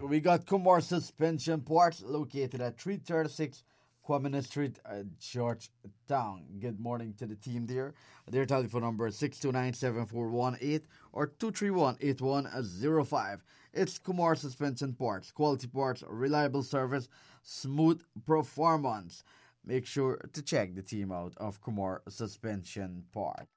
We got Kumar Suspension Parts located at 336 Kwamina Street, Georgetown. Good morning to the team there. Their telephone number is 629-7418 or 231-8105. It's Kumar Suspension Parts. Quality parts, reliable service, smooth performance. Make sure to check the team out of Kumar Suspension Parts.